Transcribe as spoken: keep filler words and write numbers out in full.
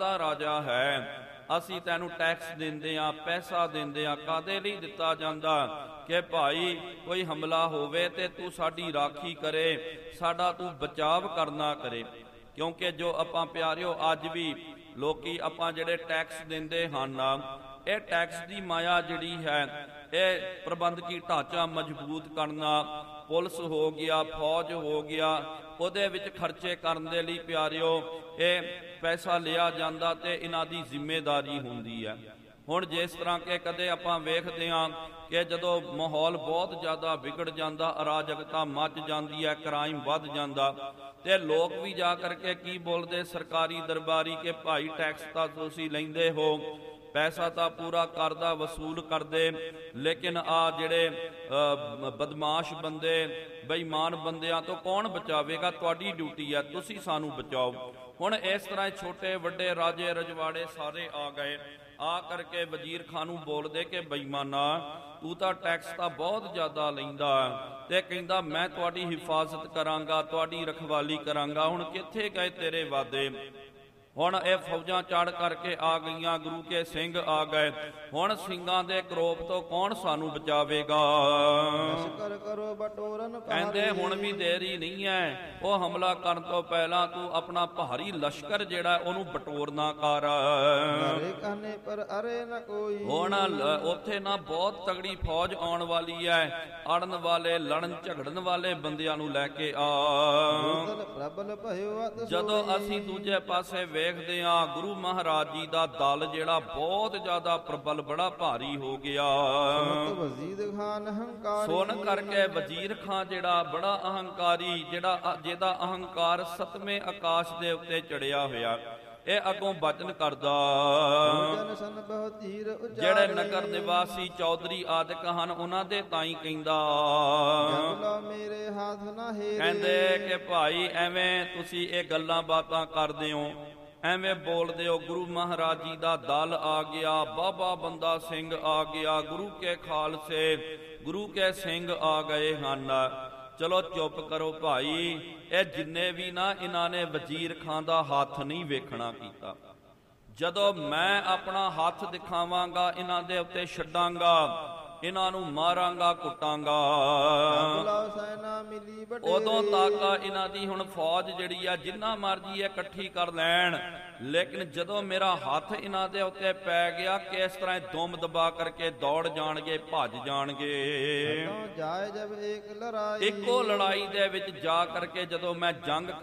राजा है, ਅਸੀਂ ਤੈਨੂੰ ਟੈਕਸ ਦਿੰਦੇ ਆ, ਪੈਸਾ ਦਿੰਦੇ ਆ। ਕਾਦੇ ਲਈ ਦਿੱਤਾ ਜਾਂਦਾ? ਕਿ ਭਾਈ ਕੋਈ ਹਮਲਾ ਹੋਵੇ ਤੇ ਤੂੰ ਸਾਡੀ ਰਾਖੀ ਕਰੇ, ਸਾਡਾ ਤੂੰ ਬਚਾਵ ਕਰਨਾ ਕਰੇ। ਕਿਉਂਕਿ ਜੋ ਆਪਾਂ ਪਿਆਰਿਓ ਅੱਜ ਵੀ ਲੋਕੀ ਆਪਾਂ ਜਿਹੜੇ ਟੈਕਸ ਦਿੰਦੇ ਹਨ, ਇਹ ਟੈਕਸ ਦੀ ਮਾਇਆ ਜਿਹੜੀ ਹੈ, ਇਹ ਪ੍ਰਬੰਧਕੀ ਢਾਂਚਾ ਮਜ਼ਬੂਤ ਕਰਨਾ, ਪੁਲਿਸ ਹੋ ਗਿਆ, ਫੌਜ ਹੋ ਗਿਆ, ਉਹਦੇ ਵਿੱਚ ਖਰਚੇ ਕਰਨ ਦੇ ਲਈ ਪਿਆਰਿਓ ਇਹ ਪੈਸਾ ਲਿਆ ਜਾਂਦਾ ਤੇ ਇਹਨਾਂ ਦੀ ਜ਼ਿੰਮੇਦਾਰੀ ਹੁੰਦੀ ਹੈ। ਹੁਣ ਜਿਸ ਤਰ੍ਹਾਂ ਕਿ ਕਦੇ ਆਪਾਂ ਵੇਖਦੇ ਹਾਂ ਕਿ ਜਦੋਂ ਮਾਹੌਲ ਬਹੁਤ ਜ਼ਿਆਦਾ ਵਿਗੜ ਜਾਂਦਾ, ਅਰਾਜਕਤਾ ਮੱਚ ਜਾਂਦੀ ਹੈ, ਕ੍ਰਾਈਮ ਵੱਧ ਜਾਂਦਾ, ਤੇ ਲੋਕ ਵੀ ਜਾ ਕਰਕੇ ਕੀ ਬੋਲਦੇ ਸਰਕਾਰੀ ਦਰਬਾਰੀ ਕਿ ਭਾਈ ਟੈਕਸ ਤਾਂ ਤੁਸੀਂ ਲੈਂਦੇ ਹੋ, ਪੈਸਾ ਤਾਂ ਪੂਰਾ ਕਰਦਾ ਵਸੂਲ ਕਰਦੇ, ਲੇਕਿਨ ਆ ਜਿਹੜੇ ਬਦਮਾਸ਼ ਬੰਦੇ ਬੇਈਮਾਨ ਬੰਦਿਆਂ ਤੋਂ ਕੌਣ ਬਚਾਵੇਗਾ? ਤੁਹਾਡੀ ਡਿਊਟੀ ਹੈ, ਤੁਸੀਂ ਸਾਨੂੰ ਬਚਾਓ। ਹੁਣ ਇਸ ਤਰ੍ਹਾਂ ਛੋਟੇ ਵੱਡੇ ਰਾਜੇ ਰਜਵਾੜੇ ਸਾਰੇ ਆ ਗਏ, ਆ ਕਰਕੇ ਵਜ਼ੀਰ ਖਾਨ ਨੂੰ ਬੋਲਦੇ ਕਿ ਬੇਈਮਾਨਾ ਤੂੰ ਤਾਂ ਟੈਕਸ ਤਾਂ ਬਹੁਤ ਜ਼ਿਆਦਾ ਲੈਂਦਾ, ਤੇ ਕਹਿੰਦਾ ਮੈਂ ਤੁਹਾਡੀ ਹਿਫਾਜ਼ਤ ਕਰਾਂਗਾ, ਤੁਹਾਡੀ ਰਖਵਾਲੀ ਕਰਾਂਗਾ। ਹੁਣ ਕਿੱਥੇ ਗਏ ਤੇਰੇ ਵਾਅਦੇ? ਹੁਣ ਇਹ ਫੌਜਾਂ ਚੜ ਕਰਕੇ ਆ ਗਈਆਂ, ਗੁਰੂ ਕੇ ਸਿੰਘ ਆ ਗਏ। ਹੁਣ ਸਿੰਘਾਂ ਦੇ ਕਰੋਪ ਤੋਂ ਕੌਣ ਸਾਨੂੰ ਬਚਾਵੇਗਾ? ਕਹਿੰਦੇ ਹੁਣ ਵੀ ਦੇਰੀ ਨਹੀਂ ਹੈ, ਉਹ ਹਮਲਾ ਕਰਨ ਤੋਂ ਪਹਿਲਾਂ ਤੂੰ ਆਪਣਾ ਭਾਰੀ ਲਸ਼ਕਰ ਜਿਹੜਾ ਉਹਨੂੰ ਬਟੋਰਨਾ ਕਰ। ਹੁਣ ਉੱਥੇ ਨਾ ਬਹੁਤ ਤਗੜੀ ਫੌਜ ਆਉਣ ਵਾਲੀ ਹੈ, ਅੜਨ ਵਾਲੇ ਲੜਨ ਝਗੜਨ ਵਾਲੇ ਬੰਦਿਆਂ ਨੂੰ ਲੈ ਕੇ ਆ। ਜਦੋਂ ਅਸੀਂ ਦੂਜੇ ਪਾਸੇ ਵੇਖਦੇ ਹਾਂ ਗੁਰੂ ਮਹਾਰਾਜ ਜੀ ਦਾ ਦਲ ਜਿਹੜਾ ਬਹੁਤ ਜ਼ਿਆਦਾ ਪ੍ਰਬਲ, ਬੜਾ ਭਾਰੀ ਹੋ ਗਿਆ। ਸੁਣ ਕਰਕੇ ਵਜ਼ੀਰ ਖਾਨ ਜਿਹੜਾ ਬੜਾ ਅਹੰਕਾਰੀ, ਜਿਹੜਾ ਜਿਹਦਾ ਅਹੰਕਾਰ ਸਤਵੇਂ ਆਕਾਸ਼ ਦੇ ਉੱਤੇ ਚੜਿਆ ਹੋਇਆ, ਇਹ ਅੱਗੋਂ ਬਚਨ ਕਰਦਾ। ਜਿਹੜੇ ਨਗਰ ਨਿਵਾਸੀ ਚੌਧਰੀ ਆਦਿਕ ਹਨ ਉਹਨਾਂ ਦੇ ਤਾਈਂ ਕਹਿੰਦਾ, ਕਹਿੰਦੇ ਕਿ ਭਾਈ ਐਵੇਂ ਤੁਸੀਂ ਇਹ ਗੱਲਾਂ ਬਾਤਾਂ ਕਰਦੇ ਹੋ, ਐਵੇਂ ਬੋਲਦੇ ਹੋ। ਗੁਰੂ ਮਹਾਰਾਜ ਜੀ ਦਾ ਦਲ ਆ ਗਿਆ, ਬਾਬਾ ਬੰਦਾ ਸਿੰਘ ਆ ਗਿਆ, ਗੁਰੂ ਕੇ ਖਾਲਸੇ, ਗੁਰੂ ਕੇ ਸਿੰਘ ਆ ਗਏ ਹਨ। ਚਲੋ ਚੁੱਪ ਕਰੋ ਭਾਈ, ਇਹ ਜਿੰਨੇ ਵੀ ਨਾ ਇਹਨਾਂ ਨੇ ਵਜ਼ੀਰ ਖਾਨ ਦਾ ਹੱਥ ਨਹੀਂ ਵੇਖਣਾ ਕੀਤਾ। ਜਦੋਂ ਮੈਂ ਆਪਣਾ ਹੱਥ ਦਿਖਾਵਾਂਗਾ ਇਹਨਾਂ ਦੇ ਉੱਤੇ ਛੱਡਾਂਗਾ, ਇਹਨਾਂ ਨੂੰ ਮਾਰਾਂਗਾ, ਕੁੱਟਾਂਗਾ। ਉਦੋਂ ਤੱਕ ਇਹਨਾਂ ਦੀ ਹੁਣ ਫੌਜ ਜਿਹੜੀ ਆ ਜਿੰਨਾ ਮਰਜੀ ਹੈ ਇਕੱਠੀ ਕਰ ਲੈਣ, ਲੇਕਿਨ ਜਦੋਂ ਮੇਰਾ ਹੱਥ ਇਹਨਾਂ ਦੇ ਉੱਤੇ ਪੈ ਗਿਆ, ਕਿਸ ਤਰ੍ਹਾਂ ਦੁਮ ਦਬਾ ਕਰਕੇ ਦੌੜ ਜਾਣਗੇ, ਭੱਜ ਜਾਣਗੇ। ਇੱਕੋ ਲੜਾਈ ਦੇ ਵਿੱਚ ਜਾ ਕਰਕੇ ਜਦੋਂ ਮੈਂ ਜੰਗ